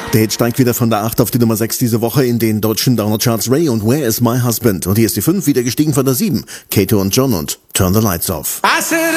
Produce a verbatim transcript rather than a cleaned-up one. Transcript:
Der Hit steigt wieder von der acht auf die Nummer sechs diese Woche in den deutschen Downer-Charts. Ray und Where is my husband? Und hier ist die fünf wieder gestiegen von der sieben. Kato und John und Turn the Lights Off. I said